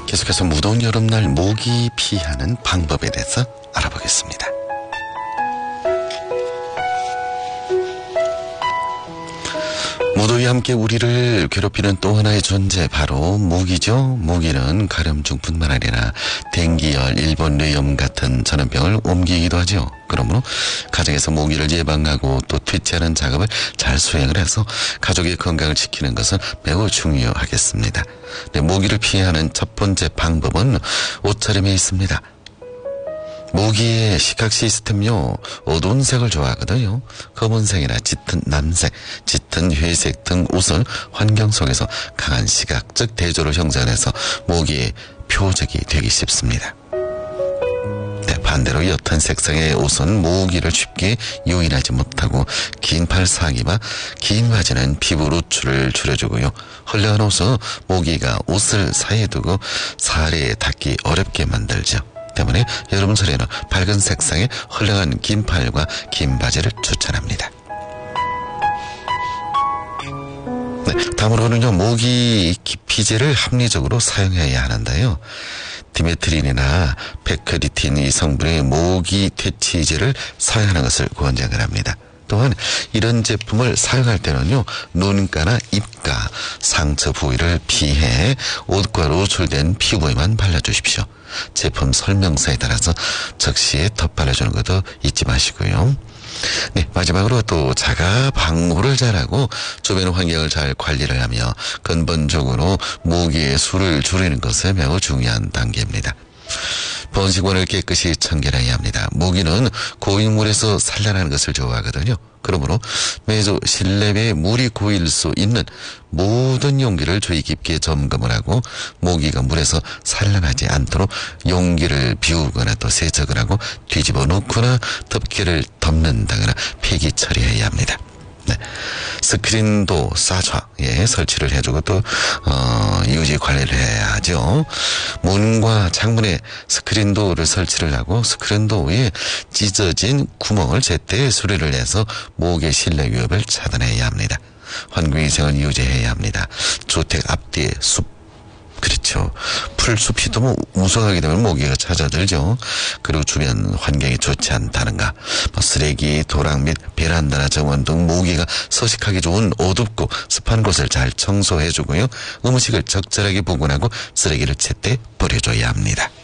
계속해서 무더운 여름날 모기 피하는 방법에 대해서 알아보겠습니다. 무더위와 함께 우리를 괴롭히는 또 하나의 존재, 바로 모기죠. 모기는 가려움증뿐만 아니라 댕기열, 일본뇌염 같은 전염병을 옮기기도 하죠. 그러므로 가정에서 모기를 예방하고 또 퇴치하는 작업을 잘 수행을 해서 가족의 건강을 지키는 것은 매우 중요하겠습니다. 네, 모기를 피하는 첫 번째 방법은 옷차림에 있습니다. 모기의 시각 시스템요, 어두운 색을 좋아하거든요. 검은색이나 짙은 남색, 짙은 회색 등 옷은 환경 속에서 강한 시각적 대조를 형성해서 모기의 표적이 되기 쉽습니다. 네, 반대로 옅은 색상의 옷은 모기를 쉽게 유인하지 못하고 긴 팔 사기와 긴 바지는 피부 노출을 줄여주고요. 헐레한 옷은 모기가 옷을 사이에 두고 사례에 닿기 어렵게 만들죠. 때문에 여름철에는 밝은 색상의 헐렁한 긴 팔과 긴 바지를 추천합니다. 네, 다음으로는요, 모기 기피제를 합리적으로 사용해야 하는데요. 디메트린이나 페크리틴 이 성분의 모기 퇴치제를 사용하는 것을 권장을 합니다. 또한 이런 제품을 사용할 때는요, 눈가나 입가, 상처 부위를 피해 옷과 노출된 피부에만 발라주십시오. 제품 설명서에 따라서 적시에 덧발라주는 것도 잊지 마시고요. 네, 마지막으로 또 자가 방호를 잘하고 주변 환경을 잘 관리를 하며 근본적으로 모기의 수를 줄이는 것이 매우 중요한 단계입니다. 번식원을 깨끗이 청결해야 합니다. 모기는 고인물에서 산란하는 것을 좋아하거든요. 그러므로 매주 실내에 물이 고일 수 있는 모든 용기를 주의 깊게 점검을 하고 모기가 물에서 산란하지 않도록 용기를 비우거나 또 세척을 하고 뒤집어 놓거나 덮개를 덮는다거나 폐기 처리해야 합니다. 네. 스크린도 싸좌에 설치를 해주고 또 유지 관리를 해야 하죠. 문과 창문에 스크린도어를 설치를 하고 스크린도어에 찢어진 구멍을 제때 수리를 해서 모기의 실내 위협을 차단해야 합니다. 환경위생을 유지해야 합니다. 주택 앞뒤에 숲, 그렇죠. 풀숲이 너무 우성하게 되면 모기가 찾아들죠. 그리고 주변 환경이 좋지 않다는가, 쓰레기, 도랑 및 베란다나 정원 등 모기가 서식하기 좋은 어둡고 습한 곳을 잘 청소해주고요. 음식을 적절하게 보관하고 쓰레기를 제때 버려줘야 합니다.